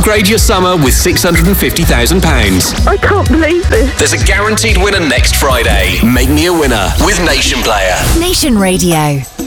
Upgrade your summer with £650,000. I can't believe this. There's a guaranteed winner next Friday. Make me a winner with Nation Player. Nation Radio.